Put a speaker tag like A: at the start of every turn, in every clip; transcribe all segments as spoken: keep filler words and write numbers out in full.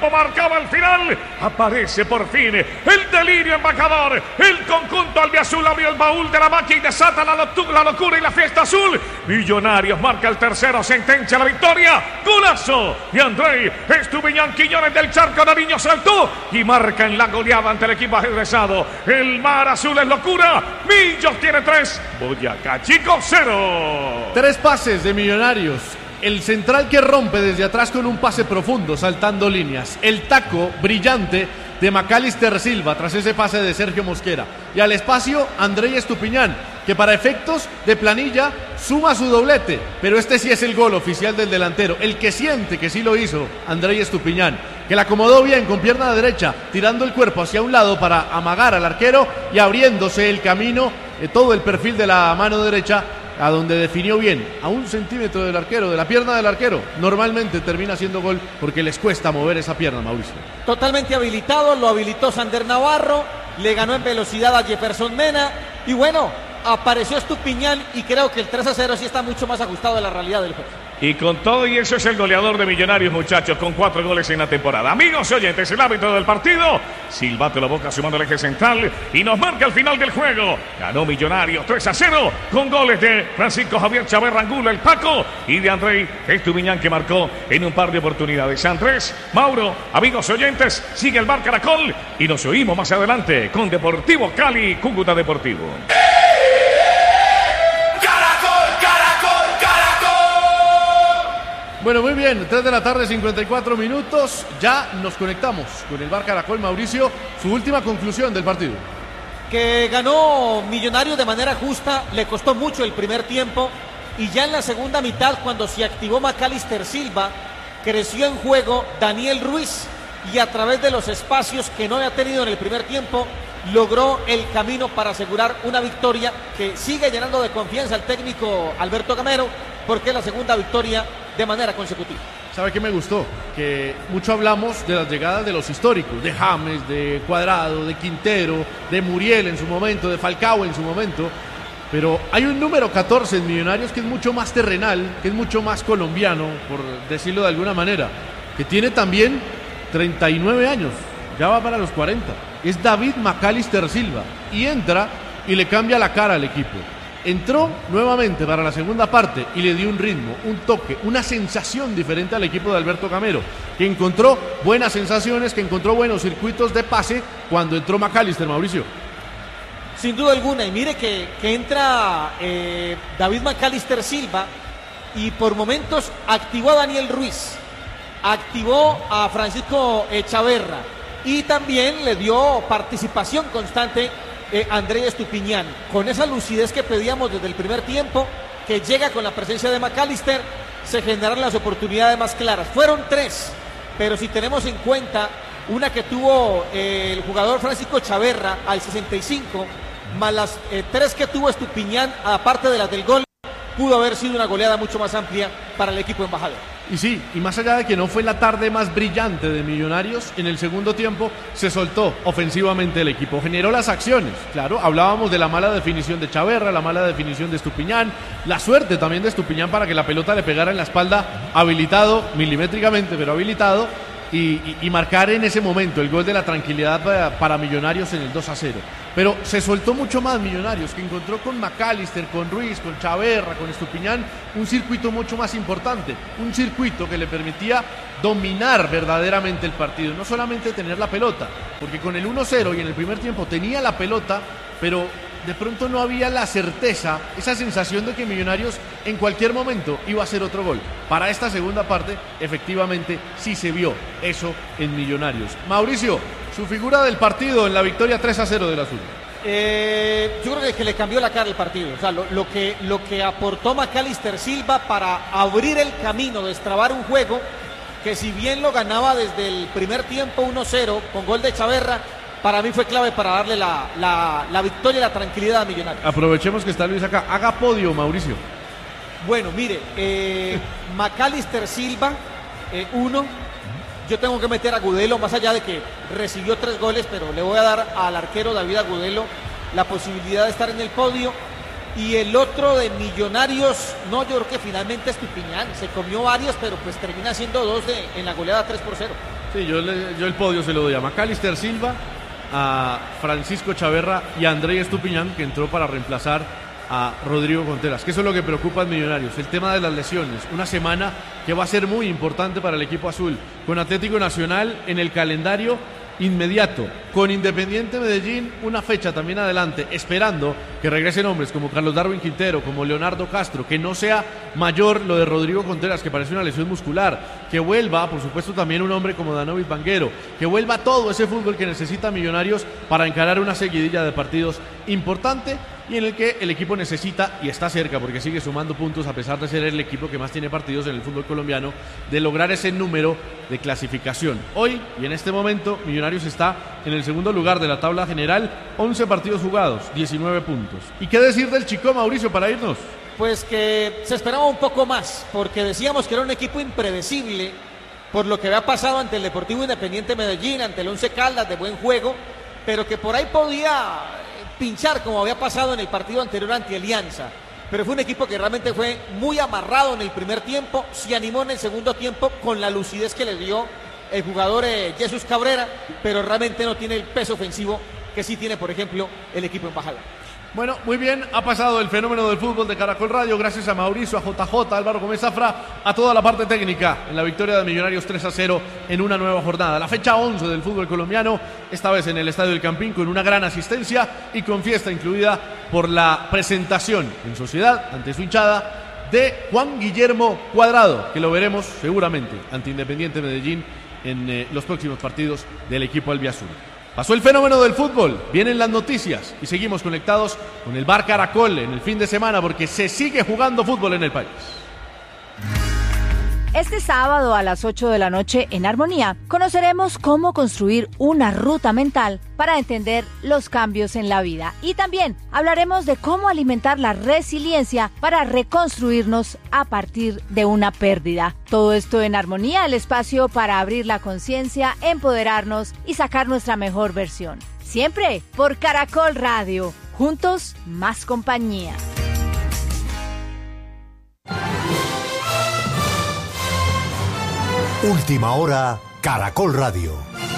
A: tiempo marcaba el final. Aparece por fin el delirio embajador. El conjunto albiazul abrió el baúl de la máquina y desata la, lotu- la locura y la fiesta azul. Millonarios marca el tercero, sentencia la victoria. Golazo de Andrei Estupiñán Quiñones del Charco. Nariño saltó y marca en la goleada ante el equipo ajedrezado. El mar azul es locura. Millos tiene tres, Boyacá Chico cero.
B: Tres pases de Millonarios. El central que rompe desde atrás con un pase profundo, saltando líneas. El taco brillante de Macalister Silva tras ese pase de Sergio Mosquera. Y al espacio, Andrei Estupiñán, que para efectos de planilla suma su doblete. Pero este sí es el gol oficial del delantero. El que siente que sí lo hizo, Andrei Estupiñán, que la acomodó bien con pierna derecha, tirando el cuerpo hacia un lado para amagar al arquero y abriéndose el camino, eh, todo el perfil de la mano derecha, a donde definió bien, a un centímetro del arquero, de la pierna del arquero. Normalmente termina siendo gol porque les cuesta mover esa pierna, Mauricio.
C: Totalmente habilitado, lo habilitó Sander Navarro, le ganó en velocidad a Jefferson Mena y bueno, apareció Estupiñán y creo que el tres a cero sí está mucho más ajustado a la realidad del juego.
A: Y con todo y eso es el goleador de Millonarios, muchachos, con cuatro goles en la temporada. Amigos oyentes, el árbitro del partido, Silbato la boca sumando el eje central y nos marca el final del juego. Ganó Millonarios tres a cero con goles de Francisco Javier Chaverra Angulo, el Paco, y de Andrei Estupiñán, que marcó en un par de oportunidades. Andrés, Mauro, amigos oyentes, sigue el Bar Caracol y nos oímos más adelante con Deportivo Cali, Cúcuta Deportivo.
B: Bueno, muy bien, tres de la tarde, cincuenta y cuatro minutos. Ya nos conectamos con el Bar Caracol. Mauricio, su última conclusión del partido.
C: Que ganó Millonarios de manera justa, le costó mucho el primer tiempo y ya en la segunda mitad, cuando se activó Macalister Silva, creció en juego Daniel Ruiz y a través de los espacios que no había tenido en el primer tiempo, logró el camino para asegurar una victoria que sigue llenando de confianza al técnico Alberto Gamero, porque es la segunda victoria de manera consecutiva.
B: ¿Sabe qué me gustó? Que mucho hablamos de las llegadas de los históricos, de James, de Cuadrado, de Quintero, de Muriel en su momento, de Falcao en su momento, pero hay un número catorce en Millonarios que es mucho más terrenal, que es mucho más colombiano, por decirlo de alguna manera, que tiene también treinta y nueve años, ya va para los cuarenta. Es David Macalister Silva y entra y le cambia la cara al equipo. Entró nuevamente para la segunda parte y le dio un ritmo, un toque, una sensación diferente al equipo de Alberto Gamero, que encontró buenas sensaciones, que encontró buenos circuitos de pase cuando entró Macalister, Mauricio.
C: Sin duda alguna, y mire que, que entra eh, David Macalister Silva y por momentos activó a Daniel Ruiz, activó a Francisco Chaverra y también le dio participación constante Eh, Andrei Estupiñán, con esa lucidez que pedíamos desde el primer tiempo, que llega con la presencia de Macalister, se generaron las oportunidades más claras. Fueron tres, pero si tenemos en cuenta una que tuvo eh, el jugador Francisco Chaverra al sesenta y cinco, más las eh, tres que tuvo Estupiñán, aparte de las del gol, pudo haber sido una goleada mucho más amplia para el equipo embajador.
B: Y sí, y más allá de que no fue la tarde más brillante de Millonarios, en el segundo tiempo se soltó ofensivamente el equipo, generó las acciones, claro, hablábamos de la mala definición de Chaverra, la mala definición de Estupiñán, la suerte también de Estupiñán para que la pelota le pegara en la espalda, habilitado, milimétricamente, pero habilitado, y, y, y marcar en ese momento el gol de la tranquilidad para, para Millonarios en el dos a cero. Pero se soltó mucho más Millonarios, que encontró con Macalister, con Ruiz, con Chaverra, con Estupiñán, un circuito mucho más importante, un circuito que le permitía dominar verdaderamente el partido, no solamente tener la pelota, porque con el uno cero y en el primer tiempo tenía la pelota, pero de pronto no había la certeza, esa sensación de que Millonarios en cualquier momento iba a hacer otro gol. Para esta segunda parte, efectivamente, sí se vio eso en Millonarios. Mauricio, su figura del partido en la victoria tres a cero del Azul.
C: Eh, yo creo que, que le cambió la cara al partido. O sea, lo, lo, que, lo que aportó Macalister Silva para abrir el camino, destrabar un juego que si bien lo ganaba desde el primer tiempo uno cero con gol de Chaverra, para mí fue clave para darle la, la, la victoria y la tranquilidad a Millonarios.
B: Aprovechemos que está Luis acá. Haga podio, Mauricio.
C: Bueno, mire, eh, Macalister Silva, eh, uno. Yo tengo que meter a Agudelo, más allá de que recibió tres goles, pero le voy a dar al arquero David Agudelo la posibilidad de estar en el podio. Y el otro de Millonarios, no, yo creo que finalmente Estupiñán se comió varias, pero pues termina siendo dos de, en la goleada tres por cero.
B: Sí, yo, le, yo el podio se lo doy a Macalister Silva, a Francisco Chaverra y a André Estupiñán, que entró para reemplazar a Rodrigo Contreras, que eso es lo que preocupa a Millonarios, el tema de las lesiones. Una semana que va a ser muy importante para el equipo azul, con Atlético Nacional en el calendario inmediato, con Independiente Medellín una fecha también adelante, esperando que regresen hombres como Carlos Darwin Quintero, como Leonardo Castro, que no sea mayor lo de Rodrigo Contreras, que parece una lesión muscular, que vuelva, por supuesto, también un hombre como Danovic Vanguero, que vuelva todo ese fútbol que necesita Millonarios para encarar una seguidilla de partidos importante y en el que el equipo necesita, y está cerca porque sigue sumando puntos a pesar de ser el equipo que más tiene partidos en el fútbol colombiano, de lograr ese número de clasificación. Hoy y en este momento Millonarios está en el segundo lugar de la tabla general, once partidos jugados, diecinueve puntos. ¿Y qué decir del Chico, Mauricio, para irnos?
C: Pues que se esperaba un poco más, porque decíamos que era un equipo impredecible por lo que había pasado ante el Deportivo Independiente Medellín, ante el Once Caldas, de buen juego, pero que por ahí podía pinchar como había pasado en el partido anterior ante Alianza. Pero fue un equipo que realmente fue muy amarrado en el primer tiempo, se animó en el segundo tiempo con la lucidez que le dio el jugador eh, Jesús Cabrera, pero realmente no tiene el peso ofensivo que sí tiene, por ejemplo, el equipo embajada.
B: Bueno, muy bien, ha pasado el fenómeno del fútbol de Caracol Radio, gracias a Mauricio, a J J, a Álvaro Gómez Zafra, a toda la parte técnica en la victoria de Millonarios tres a cero en una nueva jornada. La fecha once del fútbol colombiano, esta vez en el Estadio del Campín, con una gran asistencia y con fiesta incluida por la presentación en sociedad ante su hinchada de Juan Guillermo Cuadrado, que lo veremos seguramente ante Independiente Medellín en eh, los próximos partidos del equipo albiazul. Pasó el fenómeno del fútbol, vienen las noticias y seguimos conectados con el Bar Caracol en el fin de semana porque se sigue jugando fútbol en el país.
D: Este sábado a las ocho de la noche en Armonía conoceremos cómo construir una ruta mental para entender los cambios en la vida. Y también hablaremos de cómo alimentar la resiliencia para reconstruirnos a partir de una pérdida. Todo esto en Armonía, el espacio para abrir la conciencia, empoderarnos y sacar nuestra mejor versión. Siempre por Caracol Radio. Juntos, más compañía.
E: Última hora, Caracol Radio.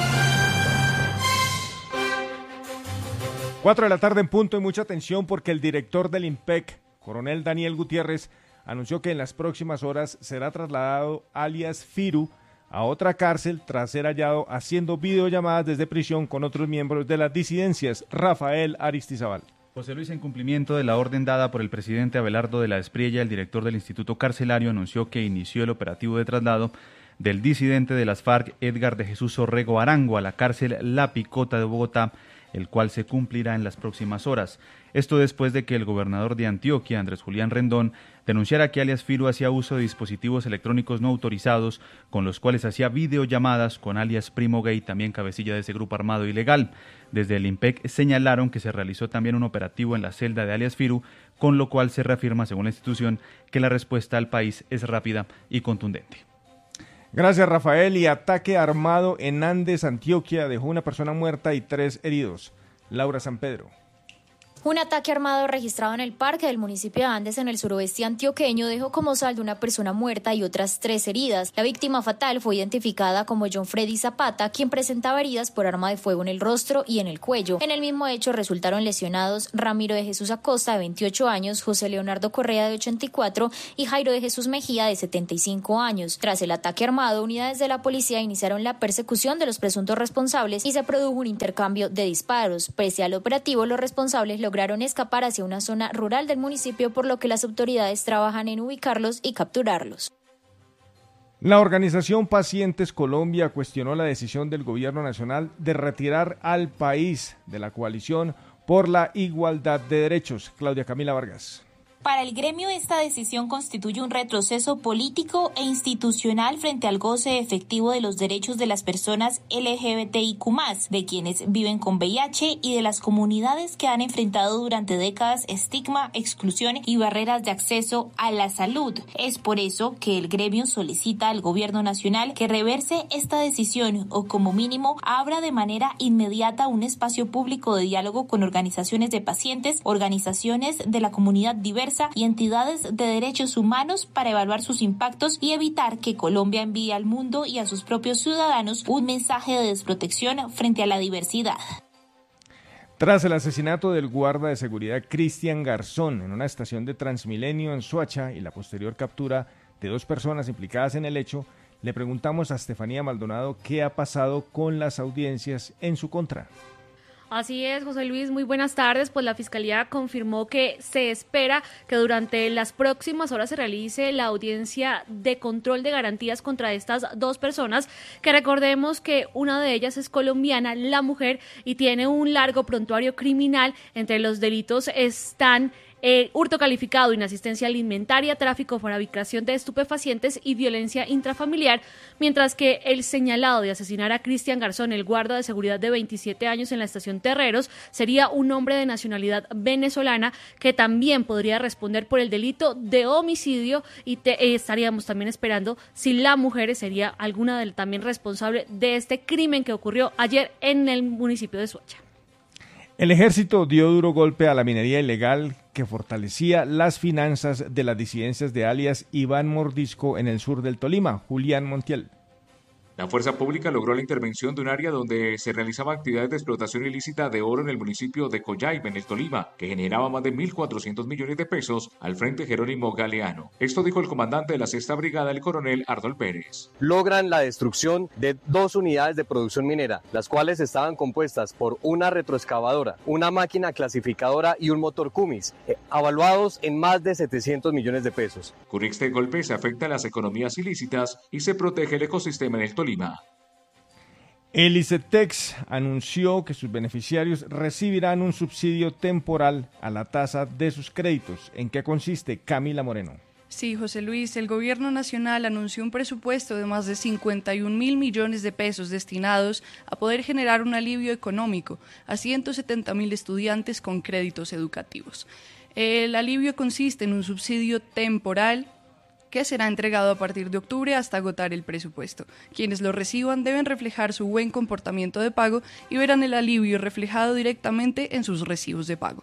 F: Cuatro de la tarde en punto y mucha atención porque el director del IMPEC, coronel Daniel Gutiérrez, anunció que en las próximas horas será trasladado alias Firu a otra cárcel tras ser hallado haciendo videollamadas desde prisión con otros miembros de las disidencias. Rafael Aristizábal.
G: José Luis, en cumplimiento de la orden dada por el presidente Abelardo de la Espriella, el director del Instituto Carcelario anunció que inició el operativo de traslado del disidente de las FARC, Edgar de Jesús Orrego Arango, a la cárcel La Picota de Bogotá, el cual se cumplirá en las próximas horas. Esto después de que el gobernador de Antioquia, Andrés Julián Rendón, denunciara que alias Firu hacía uso de dispositivos electrónicos no autorizados, con los cuales hacía videollamadas con alias Primo Gay, también cabecilla de ese grupo armado ilegal. Desde el IMPEC señalaron que se realizó también un operativo en la celda de alias Firu, con lo cual se reafirma, según la institución, que la respuesta al país es rápida y contundente.
F: Gracias, Rafael. Y ataque armado en Andes, Antioquia, dejó una persona muerta y tres heridos. Laura San Pedro.
H: Un ataque armado registrado en el parque del municipio de Andes, en el suroeste antioqueño, dejó como saldo una persona muerta y otras tres heridas. La víctima fatal fue identificada como John Freddy Zapata, quien presentaba heridas por arma de fuego en el rostro y en el cuello. En el mismo hecho resultaron lesionados Ramiro de Jesús Acosta, de veintiocho años, José Leonardo Correa, de ochenta y cuatro, y Jairo de Jesús Mejía, de setenta y cinco años. Tras el ataque armado, unidades de la policía iniciaron la persecución de los presuntos responsables y se produjo un intercambio de disparos. Pese al operativo, los responsables lograron escapar hacia una zona rural del municipio, por lo que las autoridades trabajan en ubicarlos y capturarlos.
F: La organización Pacientes Colombia cuestionó la decisión del gobierno nacional de retirar al país de la coalición por la igualdad de derechos. Claudia Camila Vargas.
I: Para el gremio, esta decisión constituye un retroceso político e institucional frente al goce efectivo de los derechos de las personas L G B T I Q más, de quienes viven con V I H y de las comunidades que han enfrentado durante décadas estigma, exclusión y barreras de acceso a la salud. Es por eso que el gremio solicita al gobierno nacional que reverse esta decisión o, como mínimo, abra de manera inmediata un espacio público de diálogo con organizaciones de pacientes, organizaciones de la comunidad diversa fuerza y entidades de derechos humanos para evaluar sus impactos y evitar que Colombia envíe al mundo y a sus propios ciudadanos un mensaje de desprotección frente a la diversidad.
F: Tras el asesinato del guarda de seguridad Cristian Garzón en una estación de Transmilenio en Soacha y la posterior captura de dos personas implicadas en el hecho, le preguntamos a Estefanía Maldonado qué ha pasado con las audiencias en su contra.
J: Así es, José Luis, muy buenas tardes. Pues la Fiscalía confirmó que se espera que durante las próximas horas se realice la audiencia de control de garantías contra estas dos personas, que recordemos que una de ellas es colombiana, la mujer, y tiene un largo prontuario criminal. Entre los delitos están Eh, hurto calificado, inasistencia alimentaria, tráfico, fabricación de estupefacientes y violencia intrafamiliar, mientras que el señalado de asesinar a Cristian Garzón, el guarda de seguridad de veintisiete años en la estación Terreros, sería un hombre de nacionalidad venezolana que también podría responder por el delito de homicidio, y te, eh, estaríamos también esperando si la mujer sería alguna del también responsable de este crimen que ocurrió ayer en el municipio de Soacha.
F: El ejército dio duro golpe a la minería ilegal que fortalecía las finanzas de las disidencias de alias Iván Mordisco en el sur del Tolima. Julián Montiel.
K: La fuerza pública logró la intervención de un área donde se realizaba actividades de explotación ilícita de oro en el municipio de Coyhaique, en el Tolima, que generaba más de mil cuatrocientos millones de pesos al Frente Jerónimo Galeano. Esto dijo el comandante de la sexta Brigada, el coronel Ardol Pérez.
L: Logran la destrucción de dos unidades de producción minera, las cuales estaban compuestas por una retroexcavadora, una máquina clasificadora y un motor Cummins, eh, avaluados en más de setecientos millones de pesos.
K: Con este golpe se afectan las economías ilícitas y se protege el ecosistema en el Tolima.
F: El ICETEX anunció que sus beneficiarios recibirán un subsidio temporal a la tasa de sus créditos. ¿En qué consiste, Camila Moreno?
M: Sí, José Luis, el Gobierno Nacional anunció un presupuesto de más de cincuenta y un mil millones de pesos destinados a poder generar un alivio económico a ciento setenta mil estudiantes con créditos educativos. El alivio consiste en un subsidio temporal que será entregado a partir de octubre hasta agotar el presupuesto. Quienes lo reciban deben reflejar su buen comportamiento de pago y verán el alivio reflejado directamente en sus recibos de pago.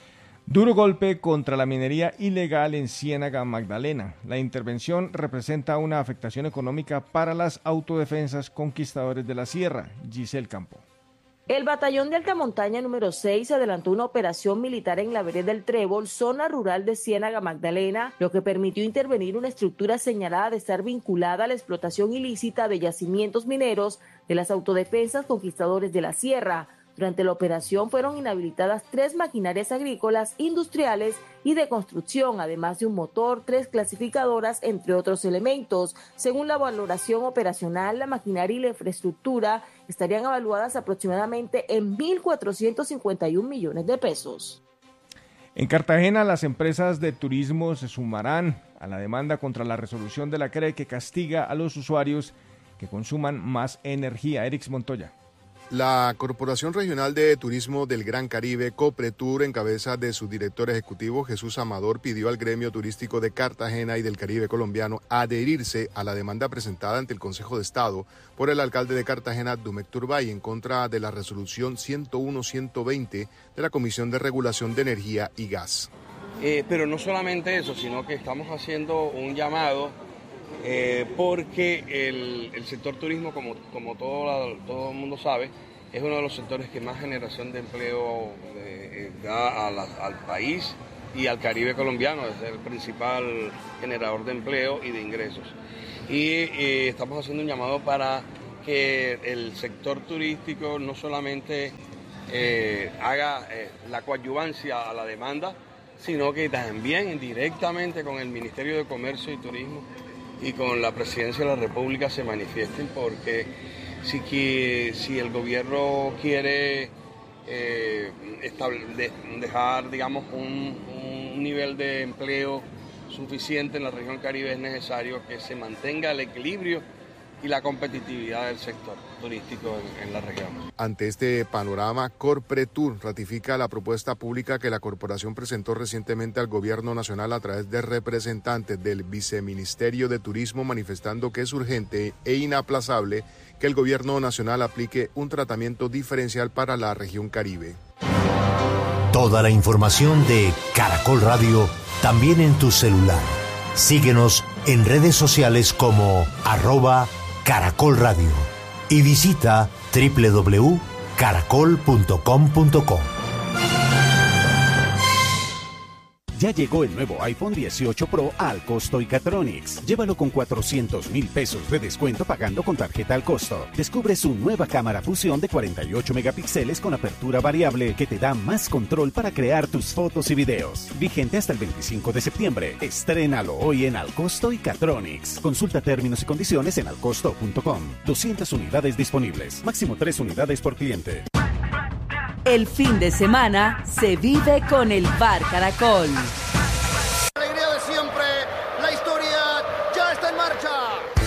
F: Duro golpe contra la minería ilegal en Ciénaga Magdalena. La intervención representa una afectación económica para las autodefensas Conquistadores de la Sierra. Giselle Campo.
N: El batallón de alta montaña número seis adelantó una operación militar en la vereda del Trébol, zona rural de Ciénaga Magdalena, lo que permitió intervenir una estructura señalada de estar vinculada a la explotación ilícita de yacimientos mineros de las autodefensas Conquistadores de la Sierra. Durante la operación fueron inhabilitadas tres maquinarias agrícolas, industriales y de construcción, además de un motor, tres clasificadoras, entre otros elementos. Según la valoración operacional, la maquinaria y la infraestructura estarían evaluadas aproximadamente en mil cuatrocientos cincuenta y un millones de pesos.
F: En Cartagena, las empresas de turismo se sumarán a la demanda contra la resolución de la C R E que castiga a los usuarios que consuman más energía. Erix Montoya.
O: La Corporación Regional de Turismo del Gran Caribe, Copretur, en cabeza de su director ejecutivo Jesús Amador, pidió al gremio turístico de Cartagena y del Caribe colombiano adherirse a la demanda presentada ante el Consejo de Estado por el alcalde de Cartagena, Dumek Turbay, en contra de la resolución ciento uno ciento veinte de la Comisión de Regulación de Energía y Gas.
P: Eh, pero no solamente eso, sino que estamos haciendo un llamado Eh, porque el, el sector turismo, como, como todo, la, todo el mundo sabe, es uno de los sectores que más generación de empleo eh, da a la, al país y al Caribe colombiano. Es el principal generador de empleo y de ingresos. Y eh, estamos haciendo un llamado para que el sector turístico no solamente eh, haga eh, la coadyuvancia a la demanda, sino que también directamente con el Ministerio de Comercio y Turismo y con la Presidencia de la República se manifiesten, porque si, que, si el gobierno quiere eh, estable, de, dejar, digamos, un, un nivel de empleo suficiente en la región Caribe, es necesario que se mantenga el equilibrio y la competitividad del sector turístico en, en la región.
O: Ante este panorama, Corpretur ratifica la propuesta pública que la corporación presentó recientemente al Gobierno Nacional a través de representantes del Viceministerio de Turismo, manifestando que es urgente e inaplazable que el Gobierno Nacional aplique un tratamiento diferencial para la región Caribe.
E: Toda la información de Caracol Radio también en tu celular. Síguenos en redes sociales como arroba Caracol Radio y visita doble u doble u doble u punto caracol punto com punto co.
Q: Ya llegó el nuevo iPhone dieciocho Pro al costo Icatronics. Llévalo con cuatrocientos mil pesos de descuento pagando con tarjeta al costo. Descubre su nueva cámara fusión de cuarenta y ocho megapíxeles con apertura variable que te da más control para crear tus fotos y videos. Vigente hasta el veinticinco de septiembre. Estrénalo hoy en Al Costo Icatronics. Consulta términos y condiciones en alcosto punto com. doscientas unidades disponibles. Máximo tres unidades por cliente.
R: El fin de semana se vive con el Bar Caracol.